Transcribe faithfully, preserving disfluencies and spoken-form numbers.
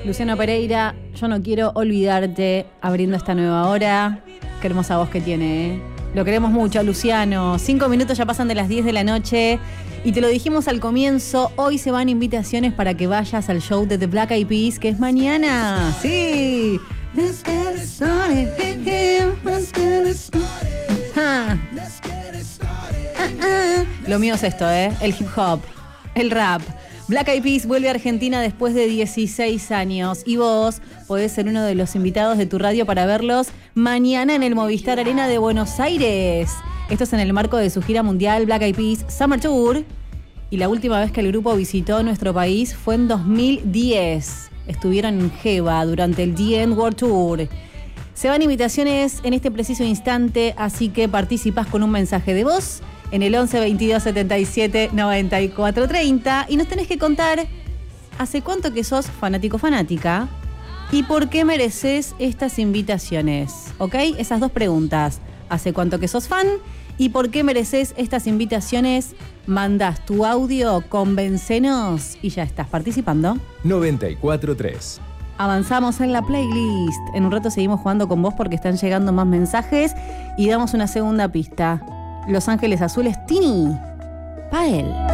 Luciano Pereira, yo no quiero olvidarte abriendo esta nueva hora. Qué hermosa voz que tiene, ¿eh? Lo queremos mucho, Luciano. Cinco minutos ya pasan de las diez de la noche. Y te lo dijimos al comienzo, hoy se van invitaciones para que vayas al show de The Black Eyed Peas, que es mañana. ¡Sí! Ah. Ah, ah. Lo mío es esto, ¿eh? El hip hop, el rap. Black Eyed Peas vuelve a Argentina después de dieciséis años y vos podés ser uno de los invitados de tu radio para verlos mañana en el Movistar Arena de Buenos Aires. Esto es en el marco de su gira mundial Black Eyed Peas Summer Tour. Y la última vez que el grupo visitó nuestro país fue en dos mil diez. Estuvieron en Jeva durante el The End World Tour. Se van invitaciones en este preciso instante, así que participás con un mensaje de voz en el once veintidós setenta y siete noventa y cuatro treinta y nos tenés que contar hace cuánto que sos fanático fanática y por qué mereces estas invitaciones, ¿ok? Esas dos preguntas. ¿Hace cuánto que sos fan? ¿Y por qué mereces estas invitaciones? Mandás tu audio, convencenos y ya estás participando. noventa y cuatro tres. Avanzamos en la playlist. En un rato seguimos jugando con vos porque están llegando más mensajes y damos una segunda pista. Los Ángeles Azules, Tini, Pael.